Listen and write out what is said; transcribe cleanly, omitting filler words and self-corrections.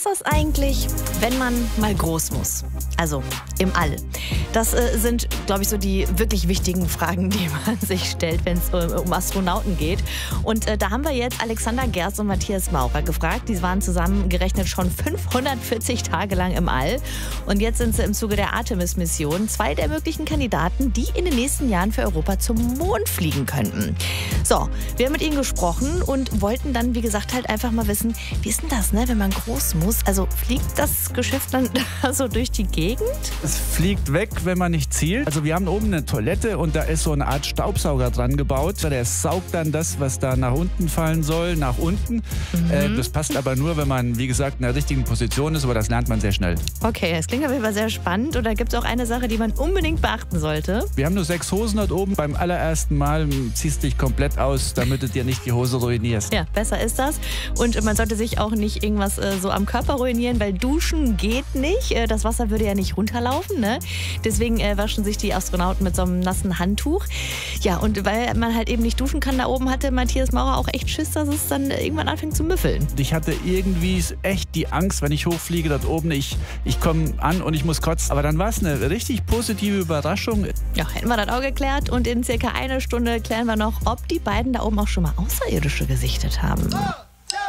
Was ist das eigentlich, wenn man mal groß muss? Also im All. Das sind, glaube ich, so die wirklich wichtigen Fragen, die man sich stellt, wenn es um Astronauten geht. Und da haben wir jetzt Alexander Gerst und Matthias Maurer gefragt. Die waren zusammengerechnet schon 540 Tage lang im All. Und jetzt sind sie im Zuge der Artemis-Mission zwei der möglichen Kandidaten, die in den nächsten Jahren für Europa zum Mond fliegen könnten. So, wir haben mit ihnen gesprochen und wollten dann, wie gesagt, halt einfach mal wissen, wie ist denn das, ne, wenn man groß muss? Also fliegt das Geschiff dann so durch die Gegend? Es fliegt weg, wenn man nicht zielt. Also wir haben oben eine Toilette und da ist so eine Art Staubsauger dran gebaut. Der saugt dann das, was da nach unten fallen soll, nach unten. Das passt aber nur, wenn man, wie gesagt, in der richtigen Position ist, aber das lernt man sehr schnell. Okay, das klingt auf jeden Fall sehr spannend. Und da gibt es auch eine Sache, die man unbedingt beachten sollte. Wir haben nur 6 Hosen dort oben. Beim allerersten Mal ziehst du dich komplett aus, damit du dir nicht die Hose ruinierst. Ja, besser ist das. Und man sollte sich auch nicht irgendwas so am Körper ruinieren, weil duschen geht nicht. Das Wasser würde ja nicht runterlaufen, ne? Deswegen waschen sich die Astronauten mit so einem nassen Handtuch. Ja, und weil man halt eben nicht duschen kann da oben, hatte Matthias Maurer auch echt Schiss, dass es dann irgendwann anfängt zu müffeln. Ich hatte irgendwie echt die Angst, wenn ich hochfliege dort oben, ich komme an und ich muss kotzen. Aber dann war es eine richtig positive Überraschung. Ja, hätten wir das auch geklärt. Und in circa 1 Stunde klären wir noch, ob die beiden da oben auch schon mal Außerirdische gesichtet haben.